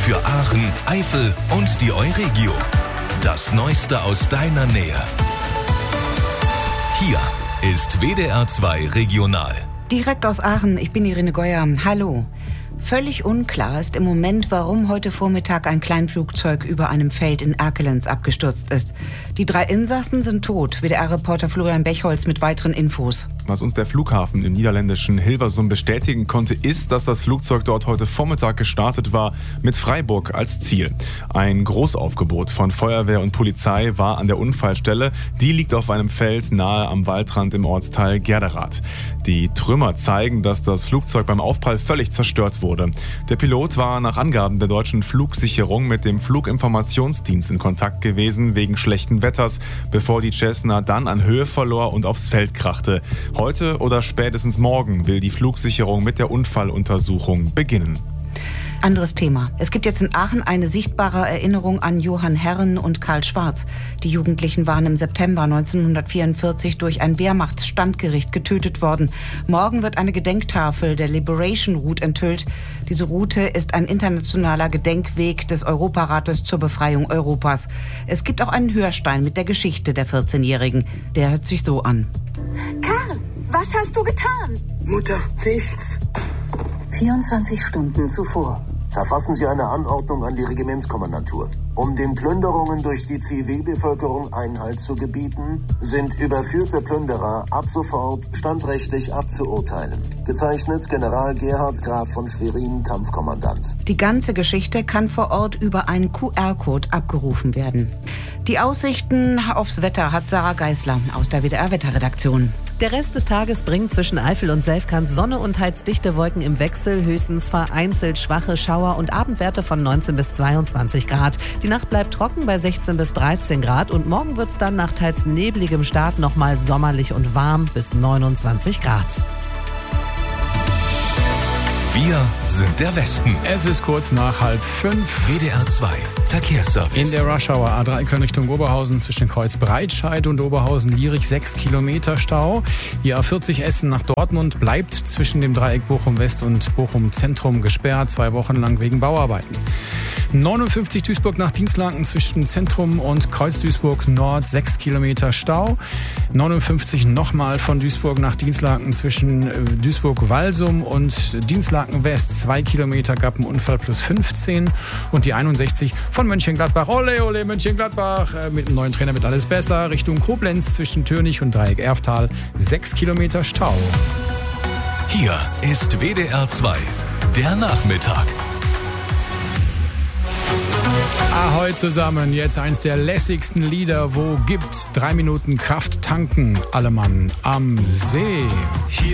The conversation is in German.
für Aachen, Eifel und die Euregio. Das Neueste aus deiner Nähe. Hier ist WDR 2 Regional. Direkt aus Aachen, ich bin Irene Geuer. Hallo. Völlig unklar ist im Moment, warum heute Vormittag ein Kleinflugzeug über einem Feld in Erkelenz abgestürzt ist. Die 3 Insassen sind tot. WDR-Reporter Florian Bechholz mit weiteren Infos. Was uns der Flughafen im niederländischen Hilversum bestätigen konnte, ist, dass das Flugzeug dort heute Vormittag gestartet war mit Freiburg als Ziel. Ein Großaufgebot von Feuerwehr und Polizei war an der Unfallstelle. Die liegt auf einem Feld nahe am Waldrand im Ortsteil Gerderath. Die Trümmer zeigen, dass das Flugzeug beim Aufprall völlig zerstört wurde. Der Pilot war nach Angaben der deutschen Flugsicherung mit dem Fluginformationsdienst in Kontakt gewesen wegen schlechten Wetters, bevor die Cessna dann an Höhe verlor und aufs Feld krachte. Heute oder spätestens morgen will die Flugsicherung mit der Unfalluntersuchung beginnen. Anderes Thema. Es gibt jetzt in Aachen eine sichtbare Erinnerung an Johann Herren und Karl Schwarz. Die Jugendlichen waren im September 1944 durch ein Wehrmachtsstandgericht getötet worden. Morgen wird eine Gedenktafel der Liberation Route enthüllt. Diese Route ist ein internationaler Gedenkweg des Europarates zur Befreiung Europas. Es gibt auch einen Hörstein mit der Geschichte der 14-Jährigen. Der hört sich so an. Karl, was hast du getan? Mutter, nichts. 24 Stunden zuvor. Verfassen Sie eine Anordnung an die Regimentskommandantur. Um den Plünderungen durch die Zivilbevölkerung Einhalt zu gebieten, sind überführte Plünderer ab sofort standrechtlich abzuurteilen. Gezeichnet General Gerhard Graf von Schwerin, Kampfkommandant. Die ganze Geschichte kann vor Ort über einen QR-Code abgerufen werden. Die Aussichten aufs Wetter hat Sarah Geisler aus der WDR-Wetterredaktion. Der Rest des Tages bringt zwischen Eifel und Selfkant Sonne und teils dichte Wolken im Wechsel, höchstens vereinzelt schwache Schauer und Abendwerte von 19 bis 22 Grad. Die Nacht bleibt trocken bei 16 bis 13 Grad und morgen wird es dann nach teils nebligem Start nochmal sommerlich und warm bis 29 Grad. Wir sind der Westen. Es ist kurz nach 4:30. WDR 2 Verkehrsservice. In der Rush-Hour A3 Köln Richtung Oberhausen zwischen Kreuz-Breitscheid und Oberhausen-Lierig 6 Kilometer Stau. Die A40 Essen nach Dortmund bleibt zwischen dem Dreieck Bochum-West und Bochum-Zentrum gesperrt, 2 Wochen lang wegen Bauarbeiten. 59 Duisburg nach Dinslaken zwischen Zentrum und Kreuz-Duisburg Nord 6 Kilometer Stau. 59 nochmal von Duisburg nach Dinslaken zwischen Duisburg-Walsum und Dinslaken West 2 Kilometer gab einen Unfall plus 15. Und die 61 von Mönchengladbach, ole ole Mönchengladbach, mit dem neuen Trainer wird alles besser, Richtung Koblenz zwischen Türnich und Dreieck Erftal 6 Kilometer Stau. Hier ist WDR 2, der Nachmittag. Ahoi zusammen, jetzt eins der lässigsten Lieder, wo gibt 3 Minuten Kraft tanken, alle Mann am See.